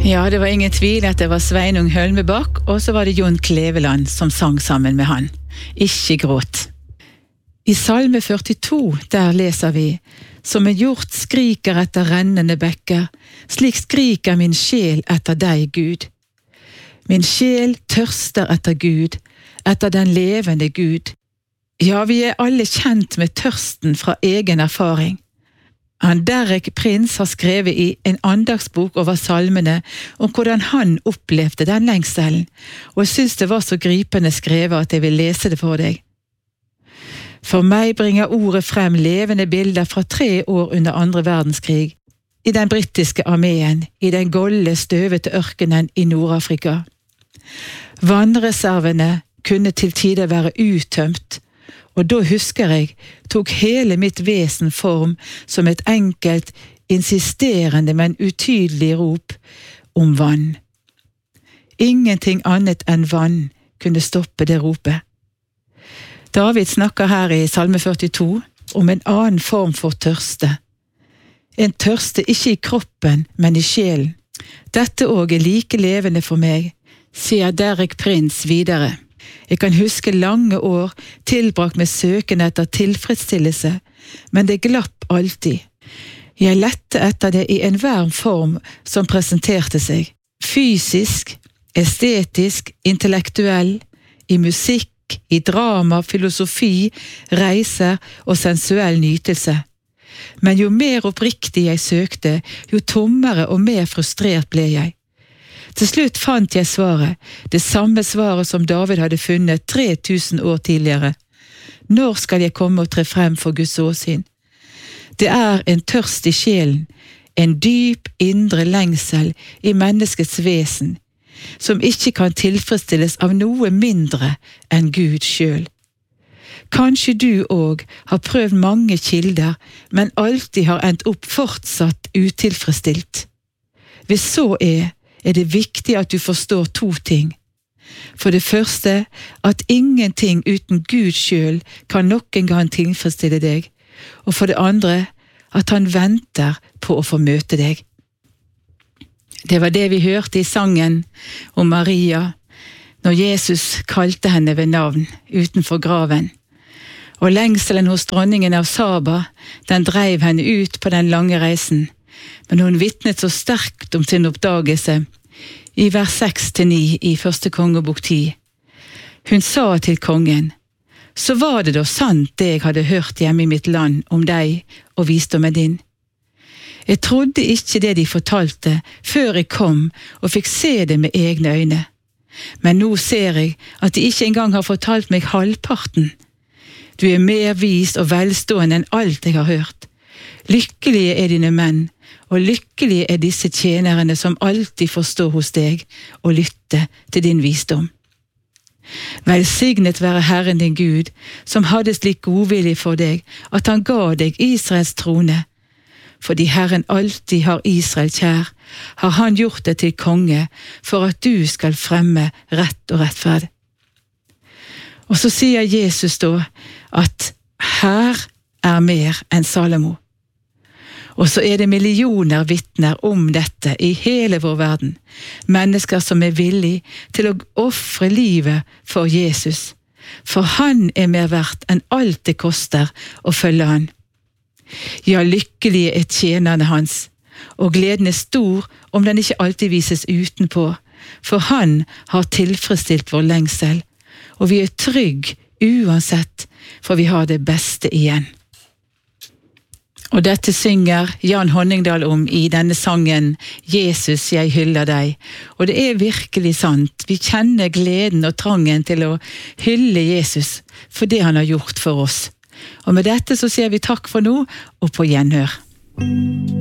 Ja, det var ingen tvil at det var Sveinung Hølmebakk, og så var det Jon Kleveland som sang sammen med han. Ikke gråt. I Salme 42, der leser vi: Som en hjort skriker etter rennende bekker, slik skriker min sjel etter deg, Gud. Min sjel tørster etter Gud, etter den levende Gud. Ja, vi alle kjent med tørsten fra egen erfaring. Derek Prins har skrevet i en andagsbok over salmene om hvordan han opplevde den lengselen, og jeg synes det var så gripende skrevet at jeg vil lese det for deg. For meg bringer ordet frem levende bilder fra 3 år under 2. verdenskrig, i den britiske armeen, i den golde, støvete ørkenen i Nord-Afrika. Vannreservene kunne til tider være uttømt, og da husker jeg, tok hele mitt vesen form som et enkelt, insisterende, men utydelig rop om vann. Ingenting annet enn vann kunne stoppe det ropet. David snakker her i Salme 42 om en annen form for tørste. En tørste ikke i kroppen, men i sjelen. Dette også er like levende for meg, sier Derek Prins videre. Jeg kan huske lange år tilbrakt med søken etter tilfredsstillelse, men det glapp alltid. Jeg lette etter det i enhver form som presenterte seg. Fysisk, estetisk, intellektuell, i musikk, i drama, filosofi, reiser og sensuell nytelse. Men jo mer oppriktig jeg søkte, jo tommere og mer frustrert ble jeg. Til slutt fant jeg svaret, det samme svaret som David hadde funnet 3000 år tidligere. Når skal jeg komme og tre frem for Guds åsyn? Det er en tørst i sjelen, en dyp indre lengsel i menneskets vesen, som ikke kan tilfredsstilles av noe mindre enn Gud selv. Kanskje du også har prøvd mange kilder, men alltid har endt opp fortsatt utilfredsstilt. Hvis så er det viktig at du forstår 2 ting. For det første, at ingenting uten Gud selv kan noen gang tilfredsstille deg, og for det andre, at han venter på å få møte deg. Det var det vi hørte i sangen om Maria, når Jesus kalte henne ved navn utenfor graven. Og lengselen hos dronningen av Saba, den dreiv henne ut på den lange reisen. Men hun vitnet så sterkt om sin oppdagelse i vers 6-9 i 1. kongebok 10. Hun sa til kongen: Så var det da sant det jeg hadde hørt hjemme i mitt land om deg og visdommen din. Jeg trodde ikke det de fortalte før jeg kom og fikk se det med egne øyne. Men nå ser jeg at de ikke engang har fortalt meg halvparten. Du er mer vis og velstående enn alt jeg har hørt. Lykkelige er dine menn, og lykkelige er disse tjenerne som alltid forstår hos deg og lytter til din visdom. Velsignet være Herren din Gud, som hadde slik godvilje for deg, at han ga deg Israels trone. Fordi Herren alltid har Israel kjær, har han gjort deg til konge, for at du skal fremme rett og rettferd. Og så sier Jesus da at her er mer enn Salomo. Og så er det millioner vittner om dette i hele vår verden. Mennesker som er villige til å offre livet for Jesus. For han er mer verdt enn alt det koster å følge han. Ja, lykkelige er tjenerne hans, og gleden er stor om den ikke alltid vises utenpå. For han har tilfredsstilt vår lengsel, og vi er trygg uansett, for vi har det beste igjen. Og dette synger Jan Honningdal om i denne sangen «Jesus, jeg hyller deg». Og det er virkelig sant. Vi kjenner gleden og trangen til å hylle Jesus for det han har gjort for oss. Og med dette så sier vi takk for nå, og på gjenhør.